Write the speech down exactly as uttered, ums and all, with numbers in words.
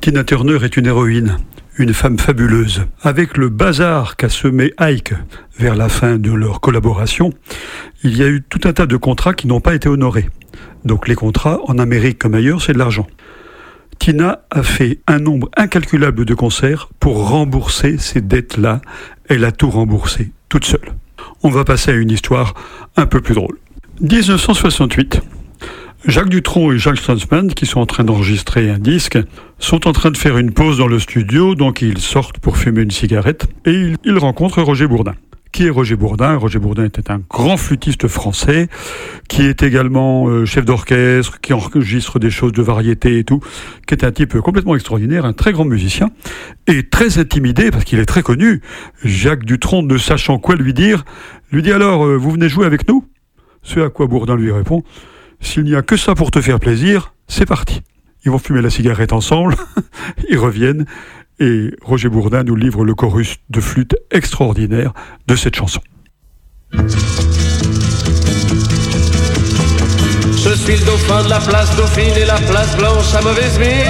Tina Turner est une héroïne, une femme fabuleuse. Avec le bazar qu'a semé Ike vers la fin de leur collaboration, il y a eu tout un tas de contrats qui n'ont pas été honorés. Donc les contrats, en Amérique comme ailleurs, c'est de l'argent. Tina a fait un nombre incalculable de concerts pour rembourser ces dettes-là. Elle a tout remboursé, toute seule. On va passer à une histoire un peu plus drôle. dix-neuf cent soixante-huit. Jacques Dutronc et Jacques Strassman, qui sont en train d'enregistrer un disque, sont en train de faire une pause dans le studio, donc ils sortent pour fumer une cigarette, et ils, ils rencontrent Roger Bourdin. Qui est Roger Bourdin ? Roger Bourdin était un grand flûtiste français, qui est également euh, chef d'orchestre, qui enregistre des choses de variété et tout, qui est un type complètement extraordinaire, un très grand musicien, et très intimidé, parce qu'il est très connu. Jacques Dutronc, ne sachant quoi lui dire, lui dit alors, euh, vous venez jouer avec nous ? Ce à quoi Bourdin lui répond, s'il n'y a que ça pour te faire plaisir, c'est parti. Ils vont fumer la cigarette ensemble, ils reviennent, et Roger Bourdin nous livre le chorus de flûte extraordinaire de cette chanson. Je suis le dauphin de la place Dauphine et la place Blanche à mauvaise mine.